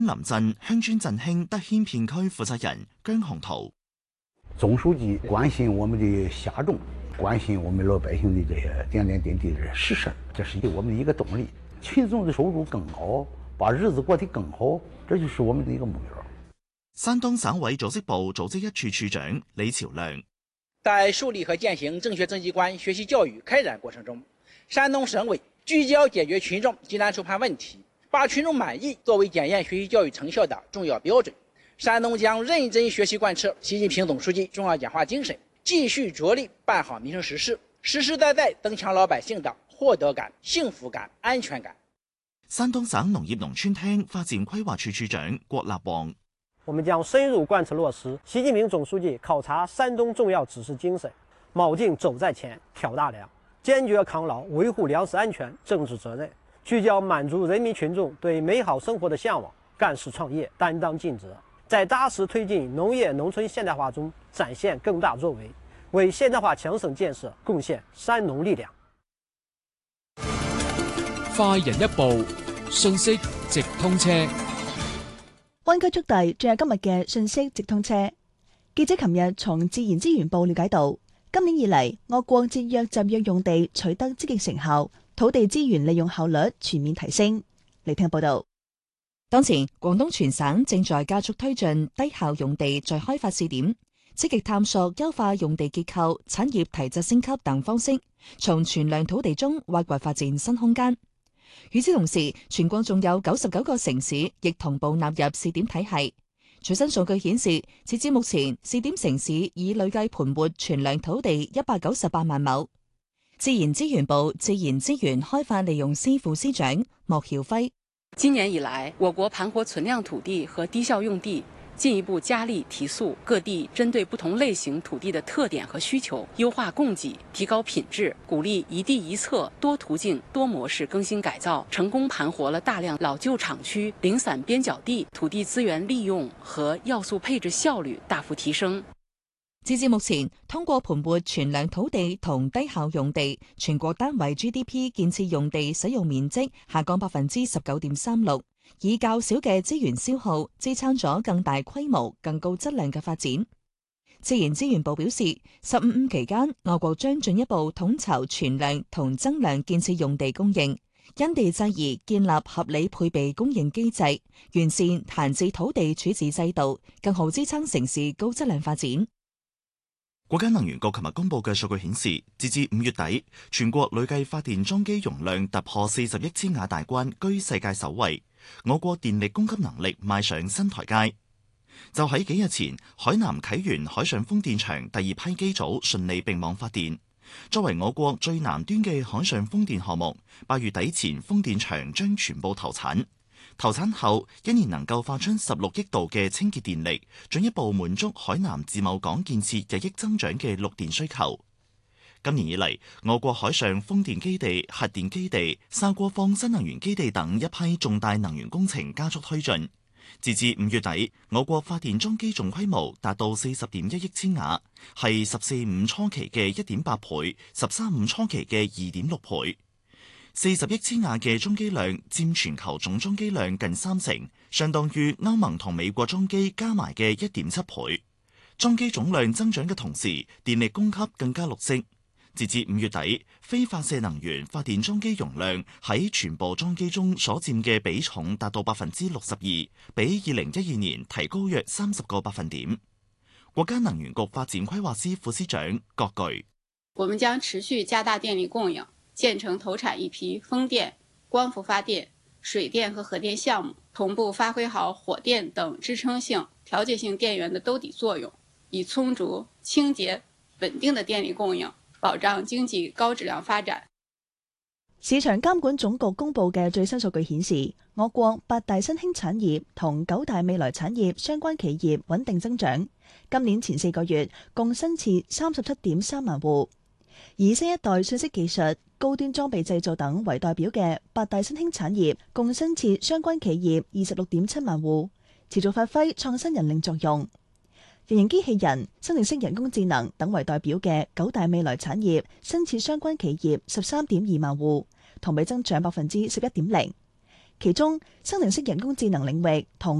林鎮鄉村振興德軒片區負責人姜洪圖， 總書記關心我們的峽眾，關心我們老百姓的這些點點滴滴的實事，這是我們的一個動力。群眾的收入更好，把日子過得更好，這就是我們的一個目標。 山東省委組織部組織一處處長李朝亮， 在樹立和踐行正確正績觀學習教育開展過程中，山東省委聚焦解決群眾急難愁盼問題，把群眾滿意作為檢驗學習教育成效的重要標準。山東將認真學習貫徹習近平總書記重要講話精神，繼續着力辦好民生實事，實實在在增強老百姓的獲得感、幸福感、安全感。 山東省農業農村廳發展規劃處處長郭立旺， 我們將深入貫徹落實習近平總書記考察山東重要指示精神，錨定走在前、挑大梁，堅決抗牢維護糧食安全政治責任，聚焦滿足人民群眾對美好生活的向往，幹事創業擔當盡責，在扎實推進農業農村現代化中展現更大作為，為現代化強省建設貢獻山農力量。 快人一步，信息直通車。 灣區速遞，仲有今日嘅信息直通車。記者琴日從自然資源部了解到，今年以嚟，我國節約集約用地取得積極成效，土地資源利用效率全面提升。嚟聽報道。 當前廣東全省正在加速推進低效用地再開發試點，積極探索優化用地結構、產業提質升級等方式，從存量土地中挖掘發展新空間。與此同時，全國仲有99個城市亦同步納入試點體系。最新數據顯示，截至目前，試點城市已累計盤活存量土地198萬畝。自然資源部自然資源開發利用司副司長莫曉輝， 今年以來，我國盤活存量土地和低效用地進一步加力提速，各地針對不同類型土地的特點和需求，優化供給，提高品質，鼓勵一地一策、多途徑、多模式更新改造，成功盤活了大量老舊廠區、零散邊角地，土地資源利用和要素配置效率大幅提升。 截至目前，通過盤活存量土地同低效用地，全國單位 GDP 建設用地使用面積下降19.36%。以較少嘅資源消耗，支撐咗更大規模、更高質量嘅發展。自然資源部表示，15期間，我國將進一步統籌存量同增量建設用地供應，因地制宜建立合理配備供應機制，完善閒置土地處置制度，更好支撐城市高質量發展。 國家能源局琴日公布嘅數據顯示，截至5月底，全國累計發電裝機容量突破40億千瓦大關，居世界首位。我國電力供給能力邁上新台階。就喺幾日前，海南啟源海上風電場第二批機組順利並網發電。作為我國最南端嘅海上風電項目，8月底前風電場將全部投產。投產後，一年能夠發出16億度嘅清潔電力，進一步滿足海南自貿港建設日益增長嘅綠電需求。今年以嚟，我國海上風電基地、核電基地、沙鍋坊新能源基地等一批重大能源工程加速推進。截至5月底，我國發電裝機總規模達到40.1億千瓦，係14.5初期嘅1.8倍，13.5初期嘅2.6倍。40億千瓦嘅裝機量佔全球總裝機量近30%，相當於歐盟同美國裝機加埋嘅1.7倍。裝機總量增長嘅同時，電力供給更加綠色。截至5月底，非發射能源發電裝機容量喺全部裝機中所佔嘅比重達到62%，比2012年提高約30個百分點。國家能源局發展規劃司副司長郭巨： 我們將持續加大電力供應，建成投產一批風電、光伏發電、水電和核電項目，同步發揮好火電等支撐性、調節性電源的兜底作用，以充足、清潔、穩定的電力供應，保障經濟高質量發展。 市場監管總局公布嘅最新數據顯示，我國8大新興產業同9大未來產業相關企業穩定增長。今年前4個月共新設37.3萬戶，以新一代信息技術、高端裝備製造等為代表嘅8大新興產業共新設相關企業26.7萬戶，持續發揮創新引領作用。人形機器人、生成式人工智能等為代表嘅9大未來產業新設相關企業13.2萬戶，同比增長11.0%。 其中生成式人工智能領域同